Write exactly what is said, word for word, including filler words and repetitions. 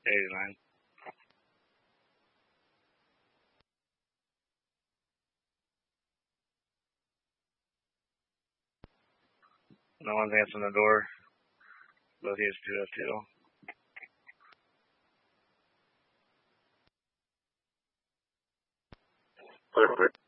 eighty-nine. No one's answering the door. Both H two F two. Clear, clear.